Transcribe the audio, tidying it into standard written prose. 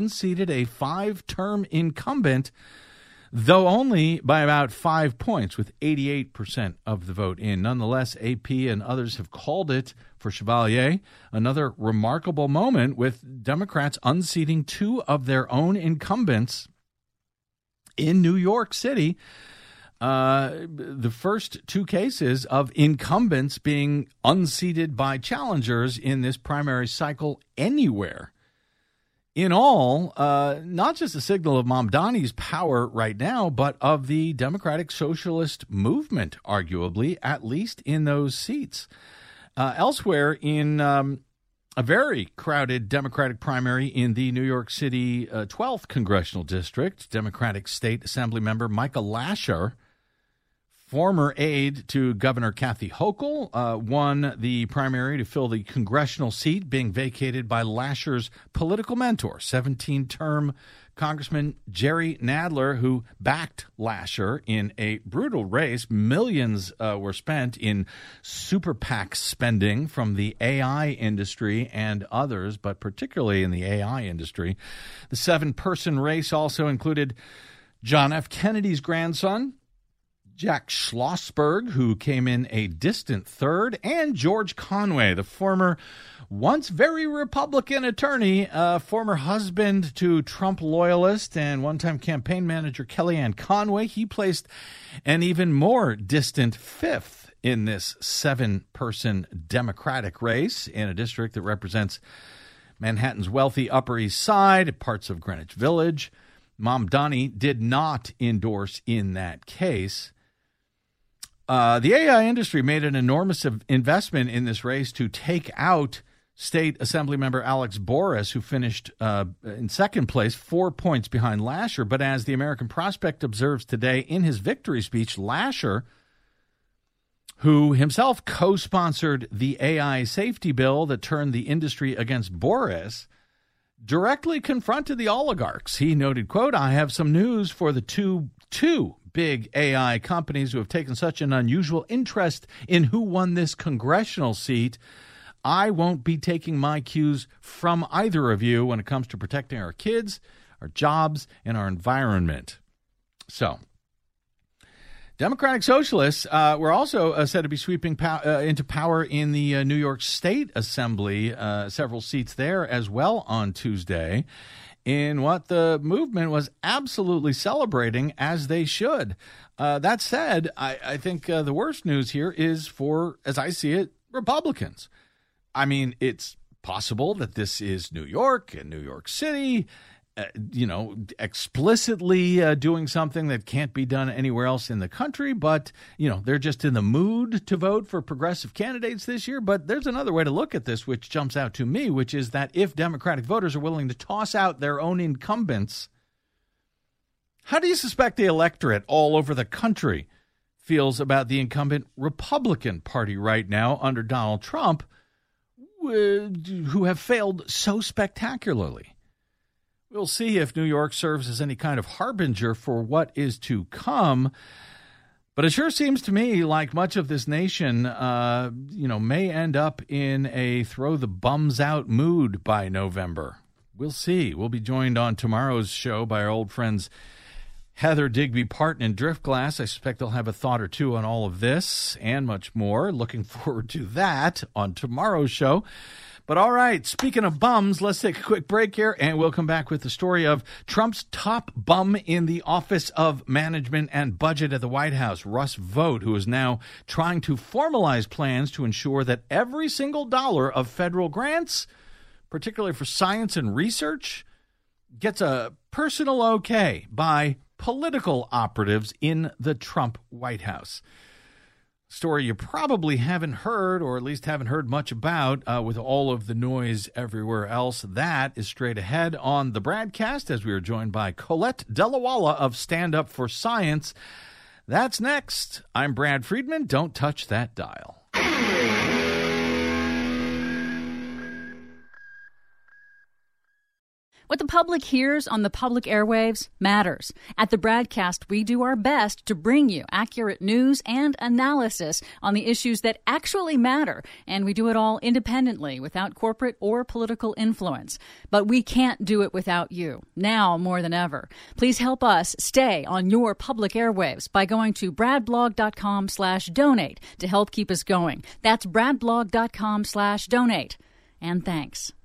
unseated a 5-term incumbent, though only by about 5 points, with 88% of the vote in. Nonetheless, AP and others have called it, for Chevalier, another remarkable moment, with Democrats unseating 2 of their own incumbents in New York City. The first 2 cases of incumbents being unseated by challengers in this primary cycle anywhere. In all, not just a signal of Mamdani's power right now, but of the Democratic Socialist movement, arguably, at least in those seats. Elsewhere, in a very crowded Democratic primary in the New York City 12th Congressional District, Democratic State Assembly member Michael Lasher, former aide to Governor Kathy Hochul, won the primary to fill the congressional seat being vacated by Lasher's political mentor, 17-term Congressman Jerry Nadler, who backed Lasher in a brutal race. Millions were spent in super PAC spending from the AI industry and others, but particularly in the AI industry. The 7-person race also included John F. Kennedy's grandson, Jack Schlossberg, who came in a distant third, and George Conway, the former once very Republican attorney, former husband to Trump loyalist and one-time campaign manager Kellyanne Conway. He placed an even more distant 5th in this 7-person Democratic race in a district that represents Manhattan's wealthy Upper East Side, parts of Greenwich Village. Mamdani did not endorse in that case. The AI industry made an enormous investment in this race to take out State Assemblymember Alex Boris, who finished in second place, 4 points behind Lasher. But as the American Prospect observes today in his victory speech, Lasher, who himself co-sponsored the AI safety bill that turned the industry against Boris, directly confronted the oligarchs. He noted, quote, "I have some news for the two big AI companies who have taken such an unusual interest in who won this congressional seat. I won't be taking my cues from either of you when it comes to protecting our kids, our jobs, and our environment." So, Democratic Socialists were also said to be sweeping into power in the New York State Assembly, several seats there as well on Tuesday, in what the movement was absolutely celebrating, as they should. That said, I think the worst news here is for, as I see it, Republicans. I mean, it's possible that this is New York and New York City, explicitly doing something that can't be done anywhere else in the country, but, they're just in the mood to vote for progressive candidates this year. But there's another way to look at this, which jumps out to me, which is that if Democratic voters are willing to toss out their own incumbents, how do you suspect the electorate all over the country feels about the incumbent Republican Party right now under Donald Trump, who have failed so spectacularly? We'll see if New York serves as any kind of harbinger for what is to come. But it sure seems to me like much of this nation, may end up in a throw the bums out mood by November. We'll see. We'll be joined on tomorrow's show by our old friends Heather Digby Parton and Driftglass. I suspect they'll have a thought or two on all of this and much more. Looking forward to that on tomorrow's show. But all right, speaking of bums, let's take a quick break here, and we'll come back with the story of Trump's top bum in the Office of Management and Budget at the White House, Russ Vought, who is now trying to formalize plans to ensure that every single dollar of federal grants, particularly for science and research, gets a personal okay by political operatives in the Trump White House. Story you probably haven't heard, or at least haven't heard much about, with all of the noise everywhere else. That is straight ahead on the broadcast as we are joined by Colette Delawala of Stand Up for Science. That's next. I'm Brad Friedman. Don't touch that dial. What the public hears on the public airwaves matters. At the Bradcast, we do our best to bring you accurate news and analysis on the issues that actually matter, and we do it all independently, without corporate or political influence. But we can't do it without you, now more than ever. Please help us stay on your public airwaves by going to bradblog.com/donate to help keep us going. That's bradblog.com/donate. And thanks.